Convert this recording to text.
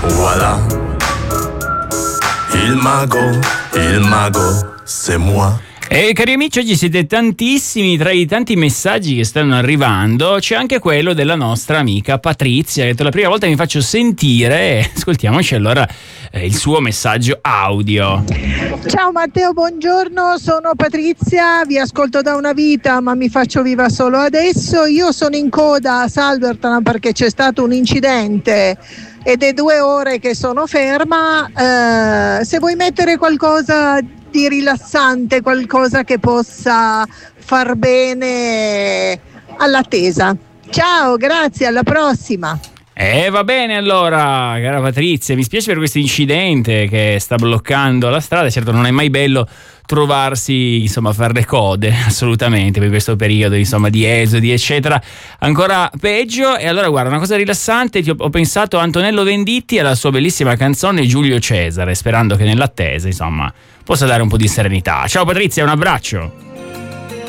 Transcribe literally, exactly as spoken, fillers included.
Voilà. Il mago, il mago, c'est moi. E cari amici, oggi siete tantissimi. Tra i tanti messaggi che stanno arrivando c'è anche quello della nostra amica Patrizia, che ha detto: la prima volta mi faccio sentire. Ascoltiamoci allora eh, il suo messaggio audio. Ciao Matteo, buongiorno, sono Patrizia, vi ascolto da una vita ma mi faccio viva solo adesso. Io sono in coda a Salvertana perché c'è stato un incidente ed è due ore che sono ferma. Eh, se vuoi mettere qualcosa di rilassante, qualcosa che possa far bene all'attesa. Ciao, grazie, alla prossima. E eh, va bene allora, cara Patrizia, mi spiace per questo incidente che sta bloccando la strada. Certo, non è mai bello trovarsi, insomma, a fare le code, assolutamente, per questo periodo, insomma, di esodi, eccetera. Ancora peggio. E allora, guarda, una cosa rilassante, ti ho, ho pensato a Antonello Venditti e alla sua bellissima canzone Giulio Cesare, sperando che nell'attesa, insomma, possa dare un po' di serenità. Ciao Patrizia, un abbraccio.